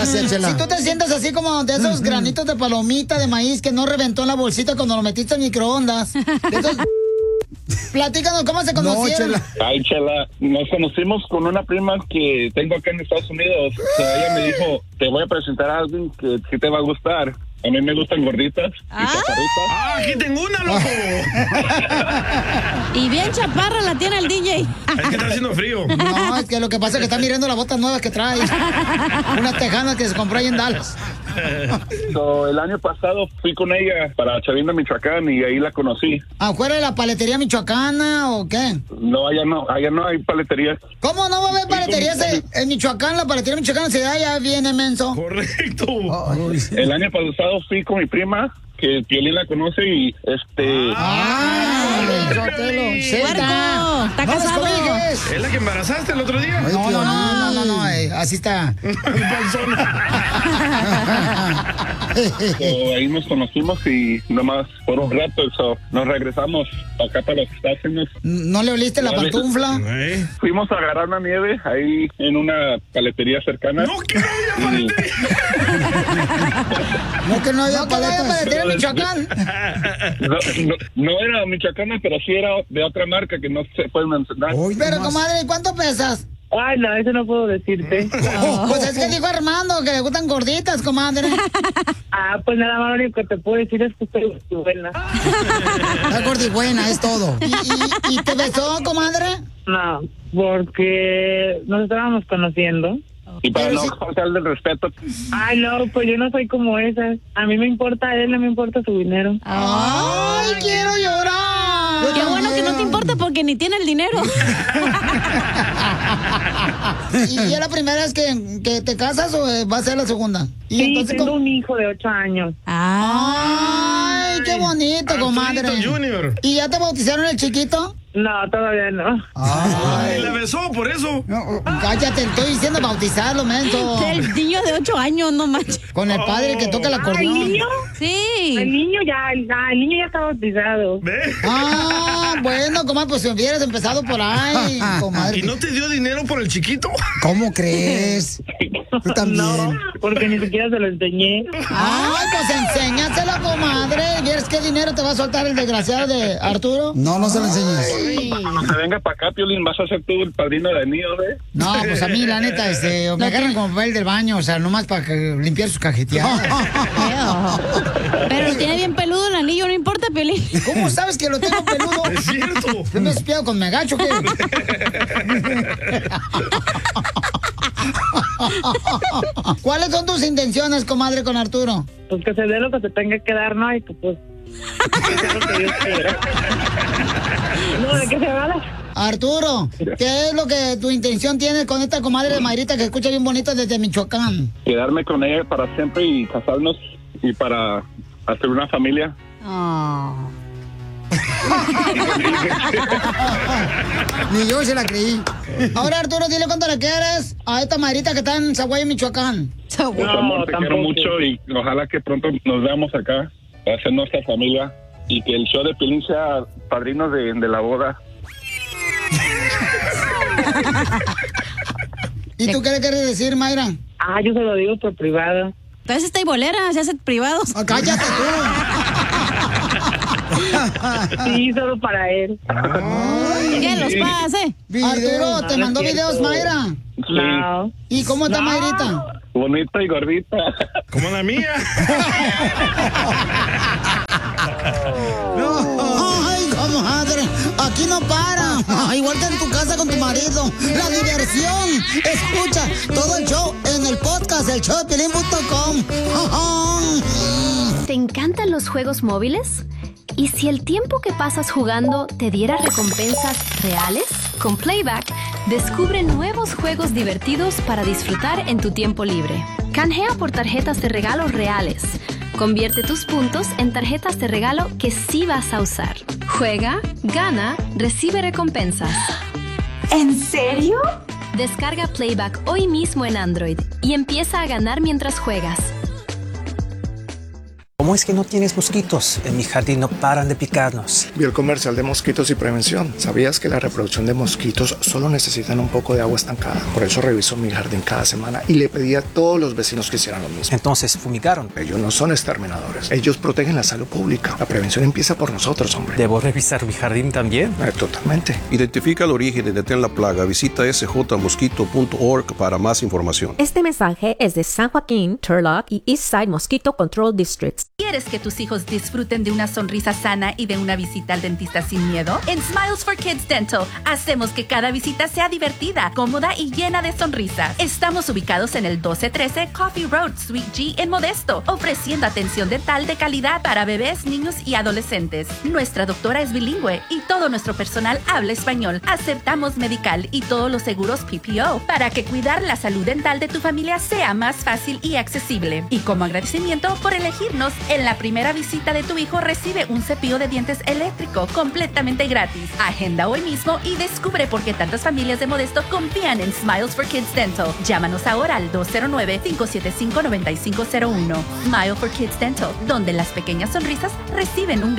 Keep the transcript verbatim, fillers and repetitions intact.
Gracias, Chela. Si tú te sientes así como de esos granitos de palomita de maíz que no reventó en la bolsita cuando lo metiste en microondas. De esos... Platícanos, ¿cómo se conocieron? No, Chela. Ay, Chela, nos conocimos con una prima que tengo acá en Estados Unidos. O sea, ella me dijo, te voy a presentar a alguien que, que te va a gustar. A mí me gustan gorditas y chaparritas. ¡Ah, aquí tengo una, loco! Y bien chaparra la tiene el D J. Es que está haciendo frío. No, es que lo que pasa es que está mirando las botas nuevas que trae. Unas tejanas que se compró ahí en Dallas. So, el año pasado fui con ella para Chavinda, Michoacán, y ahí la conocí. ¿Afuera de la paletería michoacana o qué? No, allá no, allá no hay paleterías. ¿Cómo no va a haber paleterías en, en Michoacán? La paletería michoacana se da ya viene, menso. Correcto. Oh, el año pasado fui con mi prima, que Piolín la conoce, y este... ¡Ah! ¡Puerco! ¡Está casado! ¿Es la que embarazaste el otro día? No, no, no, no, no, no, eh, así está. So, ahí nos conocimos y nomás por un rato so, nos regresamos acá para los Estados Unidos. ¿No le oliste la pantufla? ¿Eh? Fuimos a agarrar una nieve ahí en una paletería cercana. ¡No, que no había paletería! No, que no había no, paletas. Paletería en Michoacán. No, no, no era michoacana, pero sí era de otra marca que no se puede mencionar. Pero, comadre, ¿cuánto pesas? Ay, no, eso no puedo decirte. Oh, pues es que dijo Armando que le gustan gorditas, comadre. Ah, pues nada más lo único que te puedo decir es que estoy buena. Está gordibuena, es todo. ¿Y, y, ¿Y te besó, comadre? No, porque nos estábamos conociendo. Y para Pero no si... faltarle el respeto. Ay, no, pues yo no soy como esa. A mí me importa a él, no me importa su dinero. Ay, quiero llorar. Qué bueno que no te importa porque ni tiene el dinero. ¿Y es la primera vez que, que te casas o va a ser la segunda? ¿Y sí, entonces, tengo ¿cómo? un hijo de ocho años. Ay, qué bonito, Arturito, comadre. Junior. ¿Y ya te bautizaron el chiquito? No, todavía no. Ay, la besó por eso. No, cállate, estoy diciendo bautizarlo, menso. El niño de ocho años, no manches. Con el padre que toca el acordeón. ¿El niño? Sí. El niño ya, el, el niño ya está bautizado. ¿Ve? Ah, bueno, comadre, pues si hubieras empezado por ahí, comadre. ¿Y no te dio dinero por el chiquito? ¿Cómo crees? Tú también. No, porque ni siquiera se lo enseñé. Ay, pues enséñaselo, comadre. ¿Vieres qué dinero te va a soltar el desgraciado de Arturo? No, no se lo enseñes. Cuando se venga para acá, Piolín, vas a ser tú el padrino de niño, ¿eh? No, pues a mí, la neta, este, me agarran como papel del baño, o sea, nomás para que limpiar sus cajeteadas. Pero lo tiene bien peludo el anillo, no importa, Piolín. ¿Cómo sabes que lo tengo peludo? Es cierto. ¿Te me has espiado con mi agacho, qué? ¿Cuáles son tus intenciones, comadre, con Arturo? Pues que se dé lo que se tenga que dar, ¿no? Y que pues... que lo que Dios quiera. No, ¿de qué se habla? Arturo, ¿qué es lo que tu intención tienes con esta comadre de Mayrita que escucha bien bonita desde Michoacán? Quedarme con ella para siempre y casarnos y para hacer una familia. Oh. Ni yo se la creí. Ahora, Arturo, dile cuánto le quieres a esta Mayrita que está en Zaguayo, Michoacán. Pues, amor, te tampoco. Quiero mucho y ojalá que pronto nos veamos acá para hacer nuestra familia y que el show de Piolín sea padrino de, de la boda. ¿Y tú qué le quieres decir, Mayra? Ah, yo se lo digo por privado. Entonces está y bolera, se hace privados. Oh, cállate tú. Sí, solo para él. Ay, ¿qué los pase? Arturo, ¿te mandó videos, Mayra? Sí. No. ¿Y cómo está, no. Mayrita? Bonita y gordita. Como la mía. No. Ay, comadre, aquí no para. Igual que en tu casa con tu marido. La diversión. Escucha todo el show en el podcast del show de Piolín punto com. ¿Te encantan los juegos móviles? ¿Y si el tiempo que pasas jugando te diera recompensas reales? Con Playback, descubre nuevos juegos divertidos para disfrutar en tu tiempo libre. Canjea por tarjetas de regalo reales. Convierte tus puntos en tarjetas de regalo que sí vas a usar. Juega, gana, recibe recompensas. ¿En serio? Descarga Playback hoy mismo en Android y empieza a ganar mientras juegas. ¿Cómo es que no tienes mosquitos? En mi jardín no paran de picarnos. Vi el comercial de mosquitos y prevención. ¿Sabías que la reproducción de mosquitos solo necesitan un poco de agua estancada? Por eso reviso mi jardín cada semana y le pedí a todos los vecinos que hicieran lo mismo. Entonces, ¿fumigaron? Ellos no son exterminadores. Ellos protegen la salud pública. La prevención empieza por nosotros, hombre. ¿Debo revisar mi jardín también? Eh, totalmente. Identifica el origen y detén la plaga. Visita s j mosquito punto org para más información. Este mensaje es de San Joaquín, Turlock y Eastside Mosquito Control Districts. ¿Quieres que tus hijos disfruten de una sonrisa sana y de una visita al dentista sin miedo? En Smiles for Kids Dental hacemos que cada visita sea divertida, cómoda y llena de sonrisas. Estamos ubicados en el doce trece Coffee Road, Suite G en Modesto, ofreciendo atención dental de calidad para bebés, niños y adolescentes. Nuestra doctora es bilingüe y todo nuestro personal habla español. Aceptamos medical y todos los seguros P P O para que cuidar la salud dental de tu familia sea más fácil y accesible. Y como agradecimiento por elegirnos, en la primera visita de tu hijo recibe un cepillo de dientes eléctrico completamente gratis. Agenda hoy mismo y descubre por qué tantas familias de Modesto confían en Smiles for Kids Dental. Llámanos ahora al dos cero nueve, cinco siete cinco, nueve cinco cero uno. Smile for Kids Dental, donde las pequeñas sonrisas reciben un